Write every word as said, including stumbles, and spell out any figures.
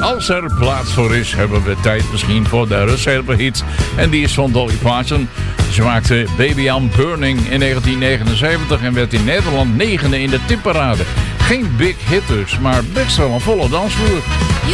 als er plaats voor is, hebben we tijd misschien voor de reservehit. En die is van Dolly Parton. Ze maakte Baby I'm Burning in negentien negenenzeventig en werd in Nederland negende in de tipparade. Geen big hit dus, maar best wel een volle dansvloer.